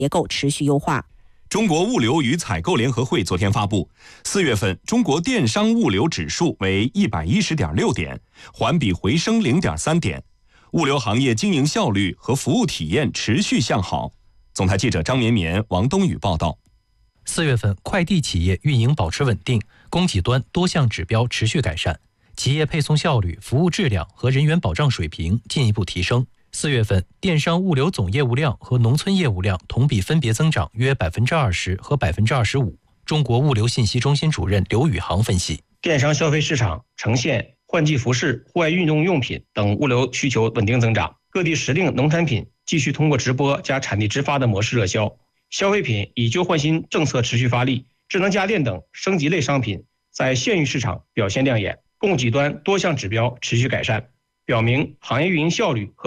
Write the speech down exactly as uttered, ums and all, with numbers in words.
结构持续优化。 中国物流与采购联合会昨天发布，四月份中国电商物流指数为一百一十点六点，环比回升零点三点。物流行业经营效率和服务体验持续向好。总台记者张绵绵、王冬雨报道。 四月份，快递企业运营保持稳定，供给端多项指标持续改善，企业配送效率、服务质量和人员保障水平进一步提升。四月份，电商物流总业务量和农村业务量同比分别增长约百分之二十和百分之二十五。中国物流信息中心主任刘宇航分析， 电商消费市场呈现换季服饰、户外运动用品等物流需求稳定增长，各地时令农产品继续通过直播加产地直发的模式热销，消费品以旧换新政策持续发力，智能家电等升级类商品在县域市场表现亮眼，供给端多项指标持续改善，表明行业运营效率和